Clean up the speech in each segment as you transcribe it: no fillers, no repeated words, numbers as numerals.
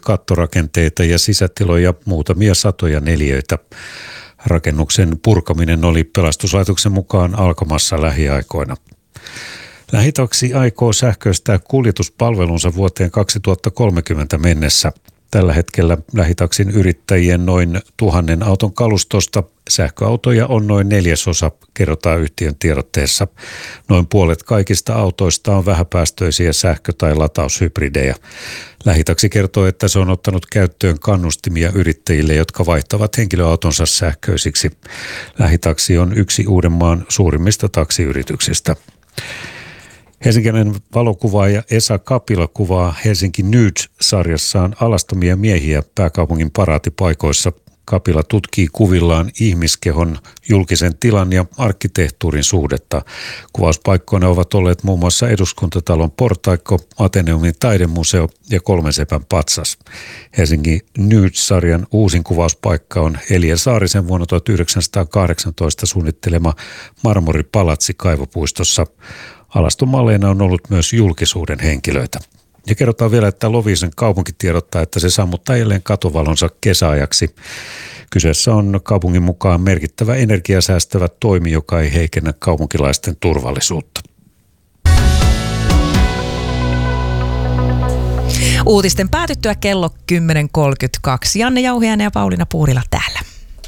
kattorakenteita ja sisätiloja muutamia satoja neliöitä. Rakennuksen purkaminen oli pelastuslaitoksen mukaan alkamassa lähiaikoina. Lähitaksi aikoo sähköistää kuljetuspalvelunsa vuoteen 2030 mennessä. Tällä hetkellä lähitaksin yrittäjien noin 1000 auton kalustosta sähköautoja on noin 1/4, kerrotaan yhtiön tiedotteessa. Noin puolet kaikista autoista on vähäpäästöisiä sähkö- tai lataushybridejä. Lähitaksi kertoo, että se on ottanut käyttöön kannustimia yrittäjille, jotka vaihtavat henkilöautonsa sähköisiksi. Lähitaksi on yksi Uudenmaan suurimmista taksiyrityksistä. Helsinkiläinen valokuvaaja Esa Kapila kuvaa Helsinki Nudes-sarjassaan alastomia miehiä pääkaupungin paraatipaikoissa. Kapila tutkii kuvillaan ihmiskehon, julkisen tilan ja arkkitehtuurin suhdetta. Kuvauspaikkoina ovat olleet muun muassa Eduskuntatalon portaikko, Ateneumin taidemuseo ja Kolmen sepän patsas. Helsingin Nudes-sarjan uusin kuvauspaikka on Elia Saarisen vuonna 1918 suunnittelema marmoripalatsi Kaivopuistossa. Alastomaleina on ollut myös julkisuuden henkilöitä. Ja kerrotaan vielä, että Loviisen kaupunki tiedottaa, että se sammuttaa jälleen katovalonsa kesäajaksi. Kyseessä on kaupungin mukaan merkittävä energiasäästävä toimi, joka ei heikennä kaupunkilaisten turvallisuutta. Uutisten päätyttyä kello 10.32. Janne Jauhiainen ja Pauliina Puurila täällä.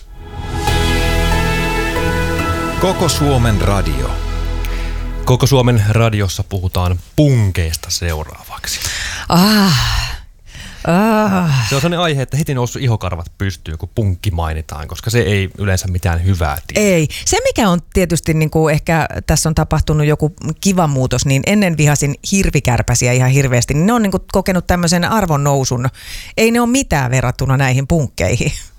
Koko Suomen radio. Koko Suomen radiossa puhutaan punkeista seuraavaksi. Se on sellainen aihe, että heti noussut ihokarvat pystyy, kun punkki mainitaan, koska se ei yleensä mitään hyvää tiedä. Ei. Se, mikä on tietysti niin kuin ehkä tässä on tapahtunut joku kiva muutos, niin ennen vihasin hirvikärpäsiä ihan hirveästi, niin ne on niin kuin kokenut tämmöisen arvonnousun. Ei ne ole mitään verrattuna näihin punkkeihin.